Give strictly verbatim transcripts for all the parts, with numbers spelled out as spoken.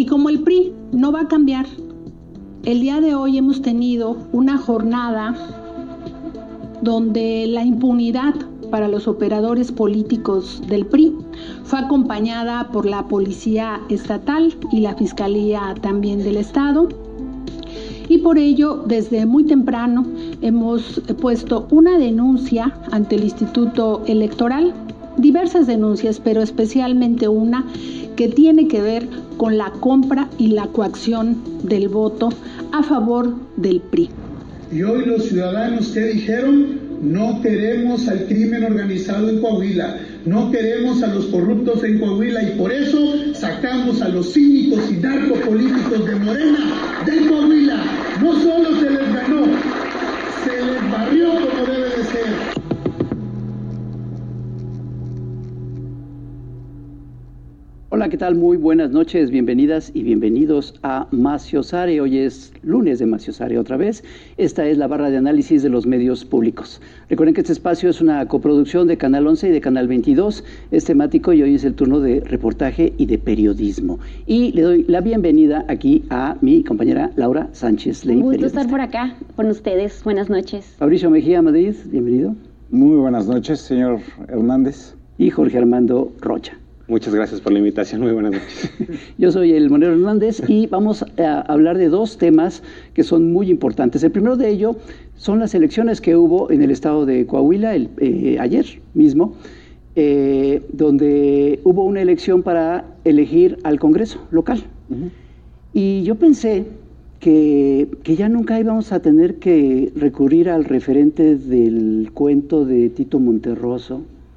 Y como el P R I no va a cambiar, el día de hoy hemos tenido una jornada donde la impunidad para los operadores políticos del P R I fue acompañada por la Policía Estatal y la Fiscalía también del Estado. Y por ello, desde muy temprano, hemos puesto una denuncia ante el Instituto Electoral, diversas denuncias, pero especialmente una que tiene que ver con la compra y la coacción del voto a favor del P R I. Y hoy los ciudadanos que dijeron: no queremos al crimen organizado en Coahuila, no queremos a los corruptos en Coahuila, y por eso sacamos a los cínicos y narcopolíticos de Morena de Coahuila. No solo se les ganó, se les barrió como debe de ser. Hola, ¿qué tal? Muy buenas noches, bienvenidas y bienvenidos a Maciosare. Hoy es lunes de Maciosare otra vez. Esta es la barra de análisis de los medios públicos. Recuerden que este espacio es una coproducción de Canal once y de Canal veintidós. Es temático y hoy es el turno de reportaje y de periodismo. Y le doy la bienvenida aquí a mi compañera Laura Sánchez Ley. Un gusto periodista. estar por acá con ustedes. Buenas noches. Fabricio Mejía Madrid, bienvenido. Muy buenas noches, señor Hernández. Y Jorge Armando Rocha. Muchas gracias por la invitación, muy buenas noches. Yo soy el Monero Hernández y vamos a hablar de dos temas que son muy importantes. El primero de ello son las elecciones que hubo en el estado de Coahuila el, eh, ayer mismo, eh, donde hubo una elección para elegir al Congreso local. Uh-huh. Y yo pensé que, que ya nunca íbamos a tener que recurrir al referente del cuento de Tito Monterroso,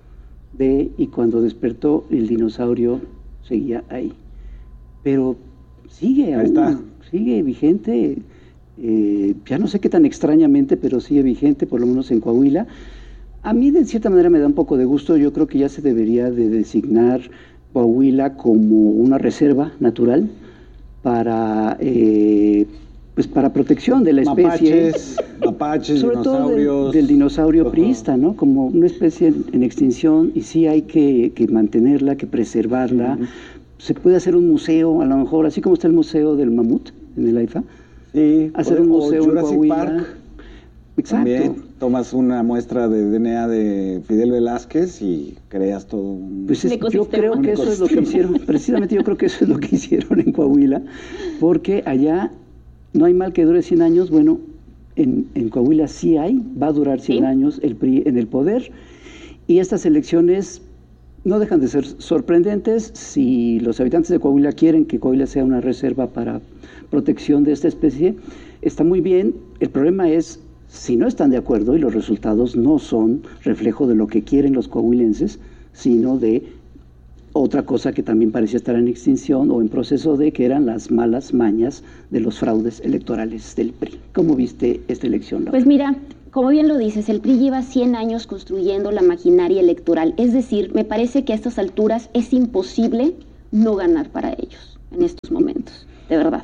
de y cuando despertó el dinosaurio seguía ahí, pero sigue aún, está. sigue vigente, eh, ya no sé qué tan extrañamente, pero sigue vigente, por lo menos en Coahuila. A mí de cierta manera me da un poco de gusto. Yo creo que ya se debería de designar Coahuila como una reserva natural para eh, pues para protección de la especie, mapaches, mapaches sobre dinosaurios, todo del, del dinosaurio priista, ¿no? Como una especie en, en extinción, y sí hay que, que mantenerla, que preservarla. Uh-huh. Se puede hacer un museo, a lo mejor, así como está el museo del mamut en el AIFA. Sí, hacer un museo en Coahuila. Park. Exacto. También tomas una muestra de D N A de Fidel Velázquez y creas todo un Pues es, yo creo que eso es lo que hicieron, precisamente yo creo que eso es lo que hicieron en Coahuila, porque allá no hay mal que dure cien años. Bueno, en, en Coahuila sí hay, va a durar cien ¿Sí? años el P R I en el poder, y estas elecciones no dejan de ser sorprendentes. Si los habitantes de Coahuila quieren que Coahuila sea una reserva para protección de esta especie, está muy bien. El problema es si no están de acuerdo y los resultados no son reflejo de lo que quieren los coahuilenses, sino de otra cosa que también parecía estar en extinción o en proceso de, que eran las malas mañas de los fraudes electorales del P R I. ¿Cómo viste esta elección, Laura? Pues mira, como bien lo dices, el P R I lleva cien años construyendo la maquinaria electoral. Es decir, me parece que a estas alturas es imposible no ganar para ellos en estos momentos, de verdad.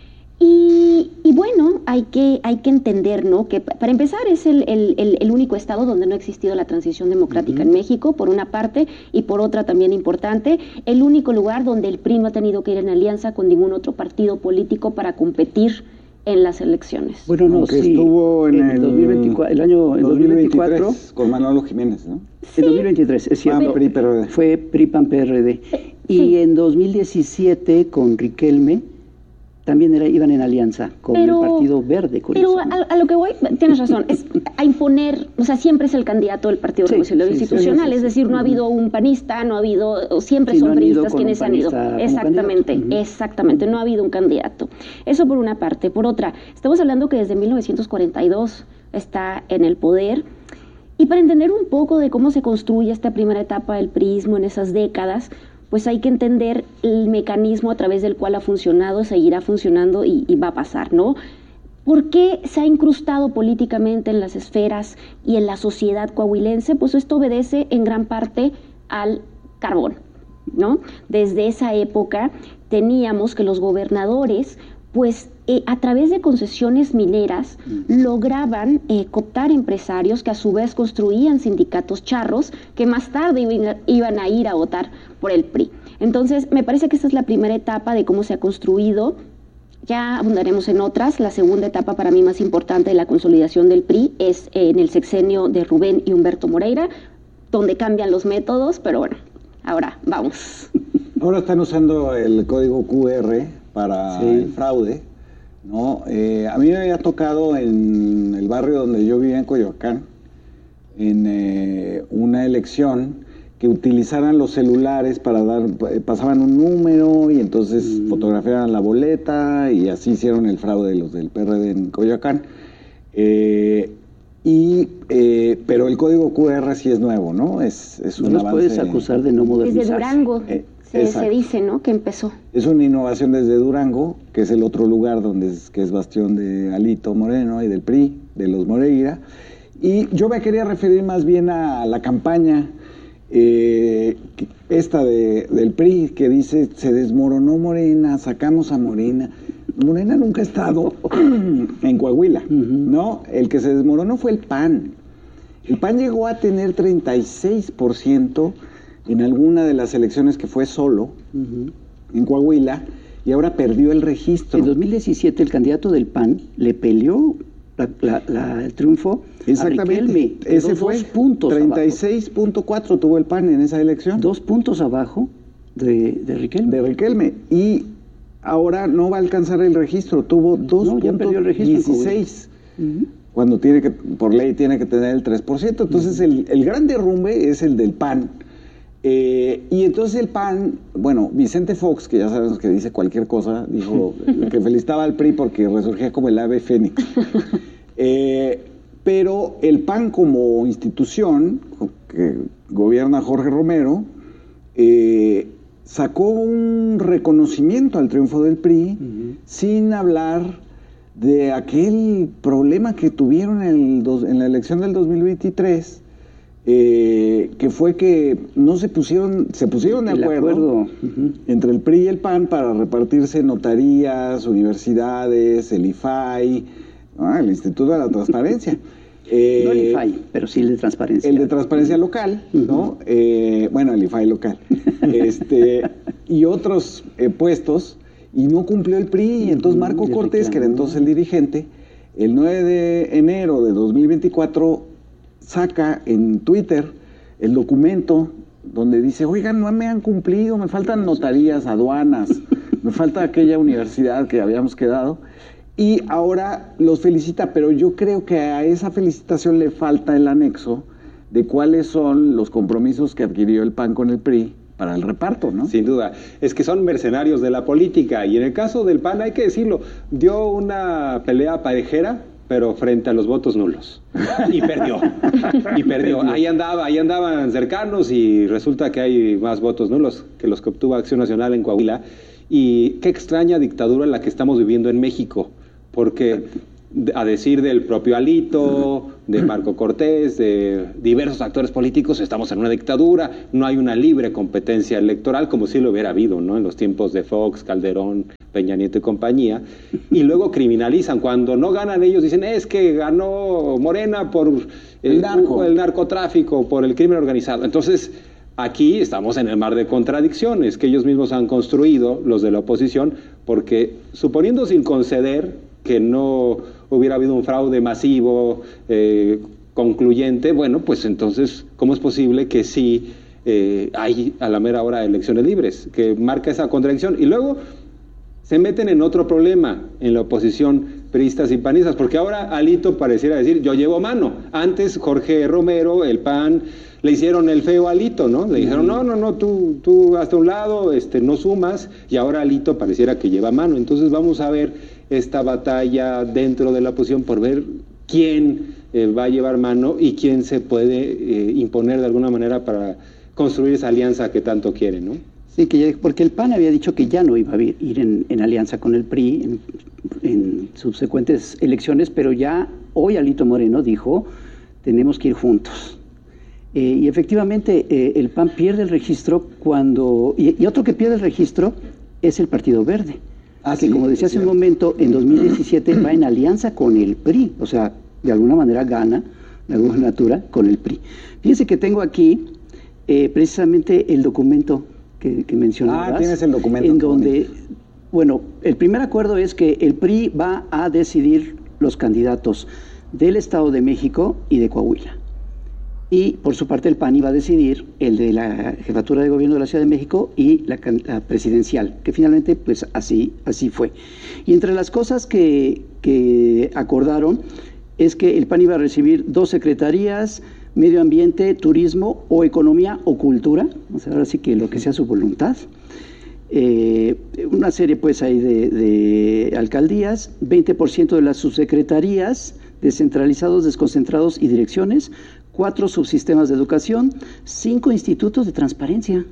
Y, y bueno, hay que, hay que entender, ¿no?, que para empezar es el, el, el, el único estado donde no ha existido la transición democrática uh-huh. en México, por una parte, y por otra también importante, el único lugar donde el P R I no ha tenido que ir en alianza con ningún otro partido político para competir en las elecciones. Bueno, no, Aunque sí, estuvo en, en el, dos mil veinticuatro, el año en dos mil veinticuatro con Manolo Jiménez, ¿no? Sí. En dos mil veintitrés, es cierto. Ah, P R I, P R D. Fue P R I P A N P R D. Y sí. en dos mil diecisiete con Riquelme también era, iban en alianza con pero, el Partido Verde. Pero a, a lo que voy, tienes razón, es a imponer, o sea, siempre es el candidato del Partido sí, Revolucionario sí, Institucional, sí, sí, es decir, no ha habido un panista, no ha habido, siempre sí, son no priistas quienes han ido. Exactamente, uh-huh. exactamente, no ha habido un candidato. Eso por una parte. Por otra, estamos hablando que desde mil novecientos cuarenta y dos está en el poder, y para entender un poco de cómo se construye esta primera etapa del priismo en esas décadas, pues hay que entender el mecanismo a través del cual ha funcionado, seguirá funcionando y, y va a pasar, ¿no? ¿Por qué se ha incrustado políticamente en las esferas y en la sociedad coahuilense? Pues esto obedece en gran parte al carbón, ¿no? Desde esa época teníamos que los gobernadores, pues eh, a través de concesiones mineras lograban eh, cooptar empresarios que a su vez construían sindicatos charros que más tarde iban a ir a votar por el P R I. Entonces, me parece que esta es la primera etapa de cómo se ha construido. Ya abundaremos en otras. La segunda etapa para mí más importante de la consolidación del P R I es en el sexenio de Rubén y Humberto Moreira, donde cambian los métodos, pero bueno, ahora vamos. Ahora están usando el código Q R para sí. el fraude, ¿no? Eh, a mí me había tocado en el barrio donde yo vivía, en Coyoacán, en eh, una elección, que utilizaran los celulares para dar, pasaban un número y entonces mm. fotografiaban la boleta y así hicieron el fraude de los del P R D en Coyoacán. Eh, y, eh, pero el código Q R sí es nuevo, ¿no? Es, es no un los avance. Puedes acusar de no modernizarse. Desde Durango Eh, se, se dice, ¿no? Que empezó. Es una innovación desde Durango, que es el otro lugar donde es, que es bastión de Alito Moreno y del P R I, de los Moreira. Y yo me quería referir más bien a la campaña Eh, esta de, del P R I, que dice, se desmoronó Morena, sacamos a Morena. Morena nunca ha estado en Coahuila, uh-huh. ¿no? El que se desmoronó fue el P A N. El P A N llegó a tener treinta y seis por ciento en alguna de las elecciones que fue solo, uh-huh. en Coahuila, y ahora perdió el registro. En dos mil diecisiete el candidato del P A N le peleó la, la, la, el triunfo. Exactamente, Riquelme, ese fue dos puntos treinta y seis punto cuatro tuvo el P A N en esa elección. Dos puntos abajo de, de Riquelme. De Riquelme. Y ahora no va a alcanzar el registro, tuvo dos punto dieciséis. Uh-huh. Cuando tiene que, por ley tiene que tener el tres por ciento. Entonces uh-huh. el, el gran derrumbe es el del P A N. Eh, y entonces el P A N, bueno, Vicente Fox, que ya sabemos que dice cualquier cosa, dijo que felicitaba al P R I porque resurgía como el ave fénix. Eh... Pero el P A N como institución, que gobierna Jorge Romero, eh, sacó un reconocimiento al triunfo del P R I, uh-huh. sin hablar de aquel problema que tuvieron en, el dos, en la elección del dos mil veintitrés, eh, que fue que no se pusieron, se pusieron de acuerdo, acuerdo. Uh-huh. entre el P R I y el P A N para repartirse notarías, universidades, el I F A I, Ah, el Instituto de la Transparencia. Eh, no el I F A I, pero sí el de transparencia. El de transparencia local, uh-huh. ¿no? Eh, bueno, el I F A I local. este, y otros eh, puestos, y no cumplió el P R I, y entonces Marco uh-huh. Cortés, que era entonces el dirigente, el nueve de enero de dos mil veinticuatro saca en Twitter el documento donde dice, oigan, no me han cumplido, me faltan notarías, aduanas, me falta aquella universidad que habíamos quedado. Y ahora los felicita, pero yo creo que a esa felicitación le falta el anexo de cuáles son los compromisos que adquirió el P A N con el P R I para el reparto, ¿no? Sin duda. Es que son mercenarios de la política, y en el caso del P A N, hay que decirlo, dio una pelea parejera, pero frente a los votos nulos. Y perdió. Y perdió. Ahí andaba, ahí andaban cercanos, y resulta que hay más votos nulos que los que obtuvo Acción Nacional en Coahuila. Y qué extraña dictadura la que estamos viviendo en México. Porque a decir del propio Alito, de Marco Cortés, de diversos actores políticos, estamos en una dictadura, no hay una libre competencia electoral como si lo hubiera habido, ¿no? En los tiempos de Fox, Calderón, Peña Nieto y compañía, y luego criminalizan. Cuando no ganan ellos, dicen, es que ganó Morena por el, el, narco. el narcotráfico, por el crimen organizado. Entonces, aquí estamos en el mar de contradicciones que ellos mismos han construido, los de la oposición, porque suponiendo sin conceder que no hubiera habido un fraude masivo, eh, concluyente, bueno, pues entonces, ¿cómo es posible que sí eh, hay a la mera hora elecciones libres? Que marca esa contradicción. Y luego se meten en otro problema en la oposición, priistas y panistas, porque ahora Alito pareciera decir, yo llevo mano. Antes Jorge Romero, el P A N, le hicieron el feo a Alito, ¿no? Le dijeron, no, no, no, tú, tú hasta un lado, este, no sumas, y ahora Alito pareciera que lleva mano. Entonces vamos a ver esta batalla dentro de la oposición por ver quién eh, va a llevar mano y quién se puede eh, imponer de alguna manera para construir esa alianza que tanto quieren, ¿no? Sí, que porque el P A N había dicho que ya no iba a ir en, en alianza con el P R I en, en subsecuentes elecciones, pero ya hoy Alito Moreno dijo, tenemos que ir juntos. Eh, y efectivamente eh, el P A N pierde el registro cuando... Y, y otro que pierde el registro es el Partido Verde. Ah, que sí, como decía hace un momento, en dos mil diecisiete va en alianza con el P R I, o sea, de alguna manera gana la gubernatura con el P R I. Fíjense que tengo aquí eh, precisamente el documento que, que mencionabas. Ah, tienes el documento. En donde, bueno, el primer acuerdo es que el P R I va a decidir los candidatos del Estado de México y de Coahuila. Y por su parte el P A N iba a decidir el de la jefatura de gobierno de la Ciudad de México y la, la presidencial, que finalmente pues así, así fue. Y entre las cosas que, que acordaron es que el P A N iba a recibir dos secretarías, medio ambiente, turismo o economía o cultura, o sea, ahora sí que lo que sea su voluntad. Eh, una serie pues ahí de, de alcaldías, veinte por ciento de las subsecretarías, descentralizados, desconcentrados y direcciones, cuatro subsistemas de educación, cinco institutos de transparencia.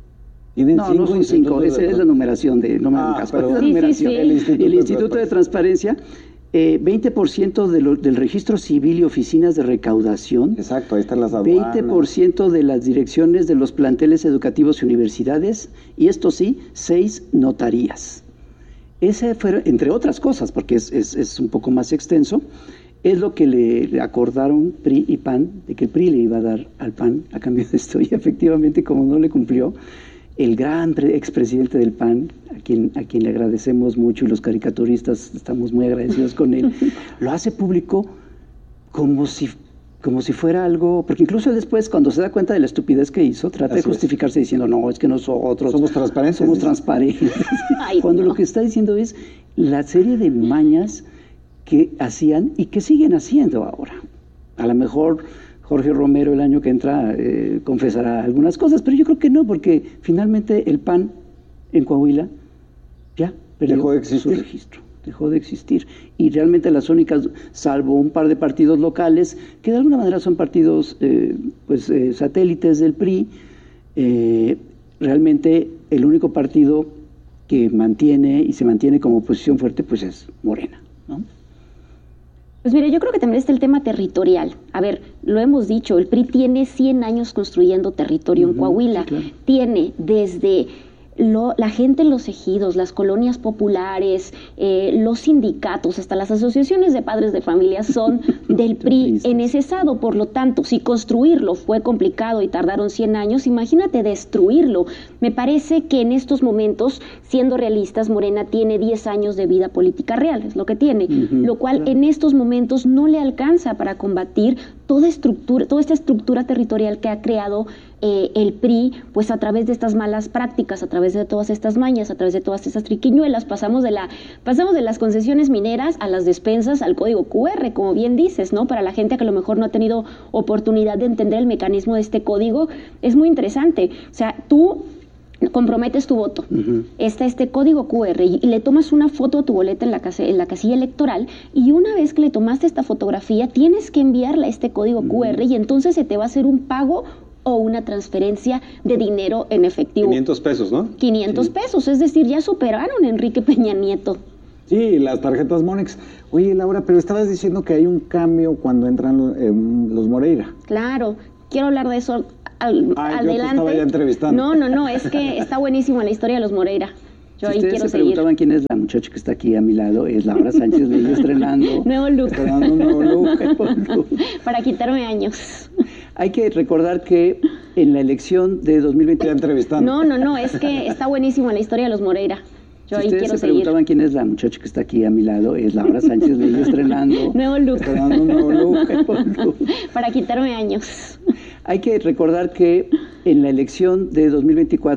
No, cinco no son cinco, esa es la numeración de, no me hagan caso, es la sí, numeración. Sí, sí. El Instituto, el instituto de Transparencia, eh, veinte por ciento de lo, del registro civil y oficinas de recaudación. Exacto, ahí están las aduanas. veinte por ciento de las direcciones de los planteles educativos y universidades, y esto sí, seis notarías. Ese fue, entre otras cosas, porque es, es, es un poco más extenso, es lo que le, le acordaron P R I y P A N, de que el P R I le iba a dar al P A N a cambio de esto, y efectivamente, como no le cumplió, el gran expresidente del P A N, a quien, a quien le agradecemos mucho, y los caricaturistas estamos muy agradecidos con él, lo hace público como si, como si fuera algo, porque incluso él después, cuando se da cuenta de la estupidez que hizo, trata Así de justificarse es. diciendo, no, es que nosotros somos transparentes. Somos transparentes. Ay, cuando no. lo que está diciendo es la serie de mañas que hacían y que siguen haciendo ahora. A lo mejor Jorge Romero el año que entra eh, confesará algunas cosas, pero yo creo que no, porque finalmente el P A N en Coahuila ya perdió dejó de existir. su registro, dejó de existir. Y realmente las únicas, salvo un par de partidos locales, que de alguna manera son partidos eh, pues eh, satélites del P R I, eh, realmente el único partido que mantiene y se mantiene como oposición fuerte pues es Morena, ¿no? Pues mire, yo creo que también está el tema territorial. A ver, lo hemos dicho, el P R I tiene cien años construyendo territorio uh-huh, en Coahuila. Sí, claro. Tiene desde lo, la gente en los ejidos, las colonias populares, eh, los sindicatos, hasta las asociaciones de padres de familia son del P R I en ese estado. Por lo tanto, si construirlo fue complicado y tardaron cien años, imagínate destruirlo. Me parece que en estos momentos, siendo realistas, Morena tiene diez años de vida política real, es lo que tiene, uh-huh, lo cual claro. en estos momentos no le alcanza para combatir toda estructura, toda esta estructura territorial que ha creado eh, el P R I, pues a través de estas malas prácticas, a través de todas estas mañas, a través de todas estas triquiñuelas, pasamos de la, pasamos de las concesiones mineras a las despensas, al código cu erre, como bien dices, ¿no? Para la gente que a lo mejor no ha tenido oportunidad de entender el mecanismo de este código, es muy interesante. O sea, tú comprometes tu voto, uh-huh. está este código cu erre y, y le tomas una foto a tu boleta en la, casa, en la casilla electoral, y una vez que le tomaste esta fotografía tienes que enviarla a este código uh-huh. cu erre, y entonces se te va a hacer un pago o una transferencia de dinero en efectivo. quinientos pesos, ¿no? quinientos sí. pesos, es decir, ya superaron a Enrique Peña Nieto. Sí, las tarjetas Monex. Oye, Laura, pero estabas diciendo que hay un cambio cuando entran los, eh, los Moreira. Claro, quiero hablar de eso al, Ay, adelante. Yo te estaba ya entrevistando. No, no, no, es que está buenísimo la historia de los Moreira. Yo si ahí ustedes quiero se seguir. preguntaban quién es la muchacha que está aquí a mi lado, es Laura Sánchez Bello, estrenando. Nuevo look. Estrenando un nuevo look. Para quitarme años. Hay que recordar que en la elección de dos mil veinte... Ya entrevistando. No, no, no, es que está buenísimo la historia de los Moreira. Yo si ahí ustedes quiero se seguir. preguntaban quién es la muchacha que está aquí a mi lado, es Laura Sánchez Bello, estrenando. Nuevo look. Estrenando un nuevo look. Para quitarme años. Hay que recordar que en la elección de dos mil veinticuatro